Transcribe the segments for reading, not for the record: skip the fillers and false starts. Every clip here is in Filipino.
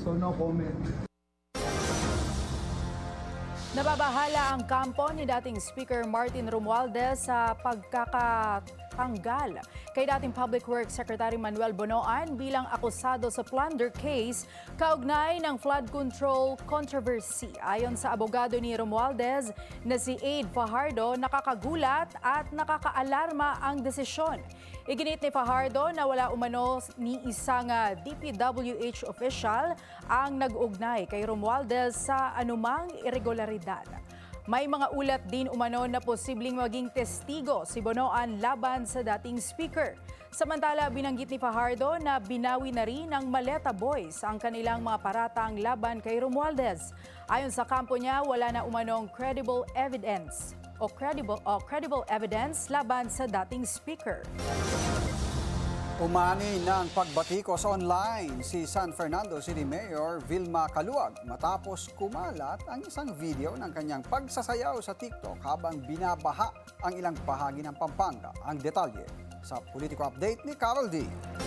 So no comment. Nababahala ang kampo ni dating Speaker Martin Romualdez sa pagkakatanggal kay dating Public Works Secretary Manuel Bonoan bilang akusado sa plunder case kaugnay ng flood control controversy. Ayon sa abogado ni Romualdez na si Aide Fajardo, nakakagulat at nakakaalarma ang desisyon. Iginit ni Fajardo na wala umano ni isang DPWH official ang nag-ugnay kay Romualdez sa anumang irregularidad. May mga ulat din umano na posibleng maging testigo si Bonoan laban sa dating speaker. Samantala, binanggit ni Fajardo na binawi na rin ng Maleta Boys ang kanilang mga paratang laban kay Romualdez. Ayon sa kampo niya, wala na umanong credible evidence laban sa dating speaker. Umani ng pagbatikos online si San Fernando City Mayor Vilma Caluag matapos kumalat ang isang video ng kanyang pagsasayaw sa TikTok habang binabaha ang ilang bahagi ng Pampanga. Ang detalye sa Politico Update ni Carol D.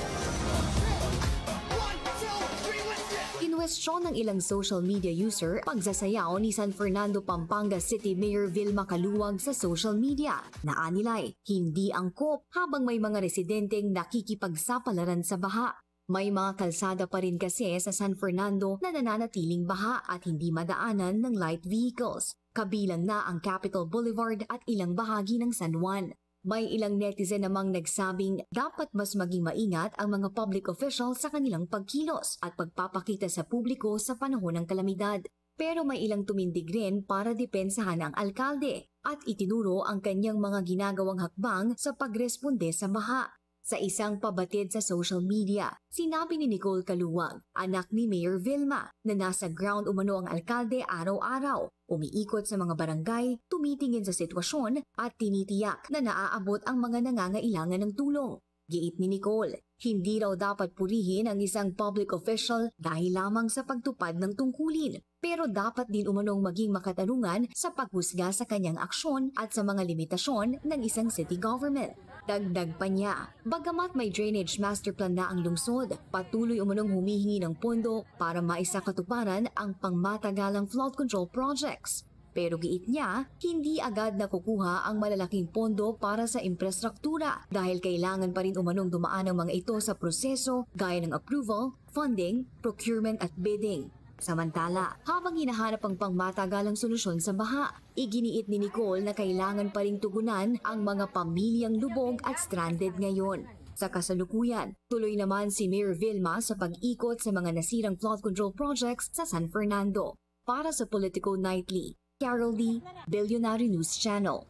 Kinwestiyon ng ilang social media user pagsasayaw ni San Fernando, Pampanga City Mayor Vilma Caluag sa social media. Naanilay, hindi angkop habang may mga residenteng nakikipagsapalaran sa baha. May mga kalsada pa rin kasi sa San Fernando na nananatiling baha at hindi madaanan ng light vehicles. Kabilang na ang Capitol Boulevard at ilang bahagi ng San Juan. May ilang netizen namang nagsabing dapat mas maging maingat ang mga public officials sa kanilang pagkilos at pagpapakita sa publiko sa panahon ng kalamidad. Pero may ilang tumindig rin para depensahan ang alkalde at itinuro ang kanyang mga ginagawang hakbang sa pagresponde sa baha. Sa isang pabatid sa social media, sinabi ni Nicole Caluag, anak ni Mayor Vilma, na nasa ground umano ang alkalde araw-araw, umiikot sa mga barangay, tumitingin sa sitwasyon at tinitiyak na naaabot ang mga nangangailangan ng tulong. Giit ni Nicole, hindi raw dapat purihin ang isang public official dahil lamang sa pagtupad ng tungkulin, pero dapat din umanong maging makatarungan sa paghusga sa kanyang aksyon at sa mga limitasyon ng isang city government. Dagdag pa niya, bagamat may drainage master plan na ang lungsod, patuloy umanong humihingi ng pondo para maisakatuparan ang pangmatagalang flood control projects. Pero giit niya, hindi agad nakukuha ang malalaking pondo para sa infrastruktura dahil kailangan pa rin umanong dumaan ang mga ito sa proseso gaya ng approval, funding, procurement at bidding. Samantala, habang hinahanap ang pangmatagalang solusyon sa baha, iginiit ni Nicole na kailangan pa ring tugunan ang mga pamilyang lubog at stranded ngayon. Sa kasalukuyan, tuloy naman si Mayor Vilma sa pag-ikot sa mga nasirang flood control projects sa San Fernando. Para sa Politico Nightly, Carol D., Billionaire News Channel.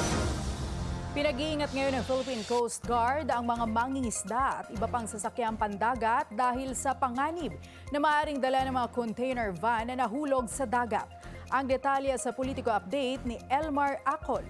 Pinag-iingat ngayon ng Philippine Coast Guard ang mga mangingisda at iba pang sasakyang pandagat dahil sa panganib na maaaring dala ng mga container van na nahulog sa dagat. Ang detalye sa Politico Update ni Elmar Acol.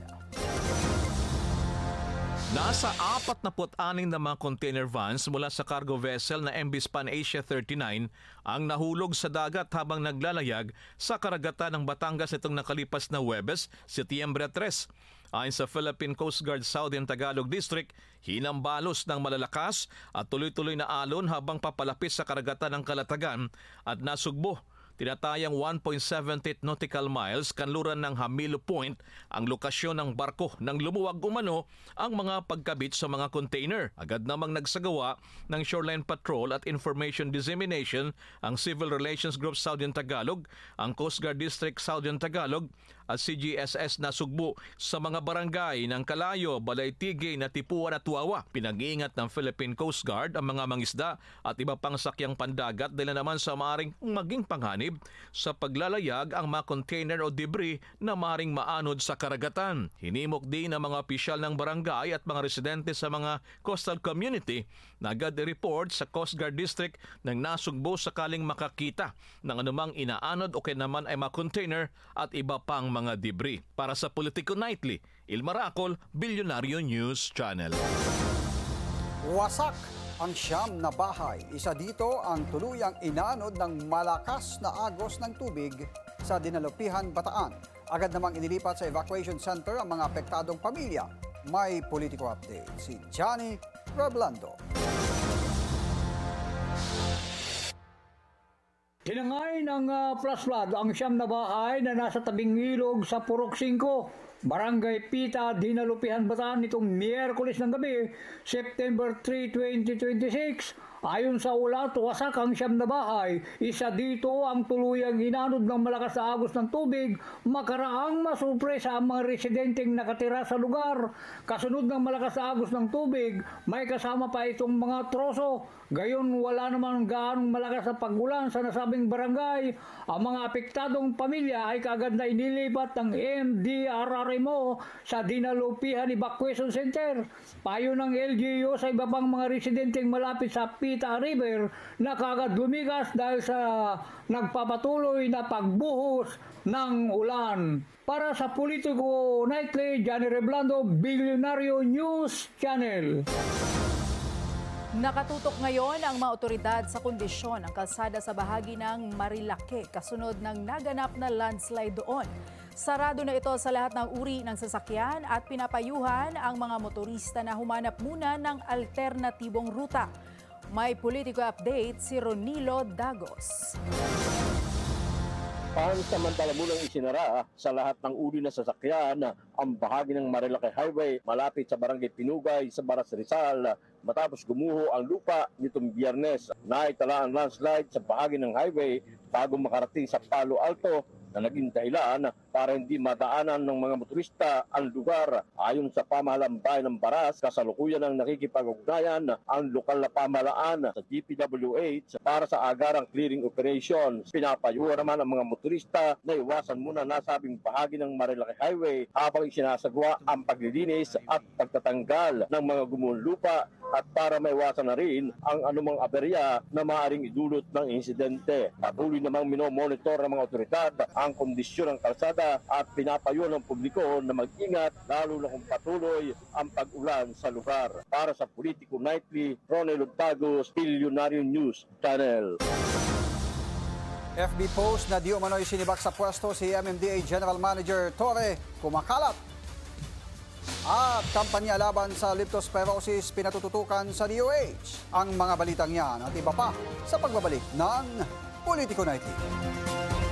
Nasa 46 na mga container vans mula sa cargo vessel na MV Span Asia 39 ang nahulog sa dagat habang naglalayag sa karagatan ng Batangas itong nakalipas na Huwebes, Setyembre 3. Ayon sa Philippine Coast Guard Southern Tagalog District, hinambalos ng malalakas at tuloy-tuloy na alon habang papalapis sa karagatan ng Calatagan at nasugbo. Tinatayang 1.78 nautical miles kanluran ng Hamilo Point ang lokasyon ng barko nang lumuwag umano ang mga pagkabit sa mga container. Agad namang nagsagawa ng Shoreline Patrol at Information Dissemination ang Civil Relations Group Southern Tagalog, ang Coast Guard District Southern Tagalog at CGSS na sugbo sa mga barangay ng Kalayo, Balaytige, Natipuan at Tuawa. Pinag-iingat ng Philippine Coast Guard ang mga mangisda at iba pang sakyang pandagat dahil naman sa maaring maging panghanib sa paglalayag ang mga container o debris na maring maanod sa karagatan. Hinimok din ng mga opisyal ng barangay at mga residente sa mga coastal community na agad i-report sa Coast Guard District ng nasugbo sakaling makakita ng anumang inaanod o kaya naman ay mga container at iba pang mga debris. Para sa Politico Nightly, Ilmar Acol, Billionaire News Channel. Wasak ang siyam na bahay. Isa dito ang tuluyang inanod ng malakas na agos ng tubig sa Dinalupihan, Bataan. Agad namang inilipat sa evacuation center ang mga apektadong pamilya. May Politico Update si Johnny Reblando. Tinangay ng flash flood ang siyam na bahay na nasa tabing ilog sa Purok 5, Barangay Pita, Dinalupihan, Bataan nitong Miyerkules ng gabi, September 3, 2026. Ayon sa ulat, wasak ang siyam na bahay. Isa dito ang tuluyang hinanod ng malakas na agos ng tubig, makaraang masurpresa ang mga residenteng nakatira sa lugar. Kasunod ng malakas na agos ng tubig, may kasama pa itong mga troso. Gayon wala naman gaanong malakas na pagulan sa nasabing barangay. Ang mga apektadong pamilya ay kaagad na inilipat ng MDRRMO sa Dinalupihan Evacuation Center. Payo ng LGU sa iba pang mga residenteng malapit sa Pita River na kaagad lumigas dahil sa nagpapatuloy na pagbuhos ng ulan. Para sa Politico Nightly, Johnny Reblando, Billionario News Channel. Nakatutok ngayon ang mga otoridad sa kondisyon ng kalsada sa bahagi ng Marilake kasunod ng naganap na landslide doon. Sarado na ito sa lahat ng uri ng sasakyan at pinapayuhan ang mga motorista na humanap muna ng alternatibong ruta. May Politico update si Ronilo Dagos. Pansamantala munang isinara sa lahat ng uri na sasakyan ang bahagi ng Marilake Highway malapit sa Barangay Pinugay sa Baras Rizal matapos gumuho ang lupa nitong Biyernes. Naitala ang landslide sa bahagi ng highway bago makarating sa Palo Alto na naging dahilan para hindi madaanan ng mga motorista ang lugar. Ayon sa pamahalang bayan ng Baras, kasalukuyan ang nakikipag-ugnayan ang lokal na pamahalaan sa DPWH para sa agarang clearing operations. Pinapayuhan naman ang mga motorista na iwasan muna nasabing bahagi ng Marilake Highway habang isinasagawa ang paglilinis at pagtatanggal ng mga gumuhong lupa at para maiwasan na rin ang anumang aberya na maaaring idulot ng insidente. Patuloy namang minomonitor ng mga otoridad ang kondisyon ng kalsada at pinapayo ng publiko na mag-ingat lalo na kung patuloy ang pag-ulan sa lugar. Para sa Politico Nightly, Ronel Tagos, Billionario News Channel. FB post na di umano'y sinibak sa pwesto si MMDA General Manager Torre kumakalat. At kampanya laban sa leptospirosis pinatututukan sa DOH. Ang mga balitang yan at iba pa sa pagbabalik ng Politico Nightly.